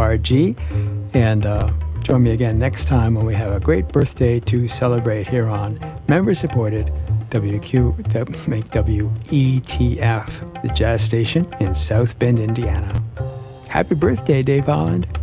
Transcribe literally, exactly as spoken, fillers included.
org. And uh, join me again next time when we have a great birthday to celebrate here on member-supported W Q, W E T F, the jazz station in South Bend, Indiana. Happy birthday, Dave Holland.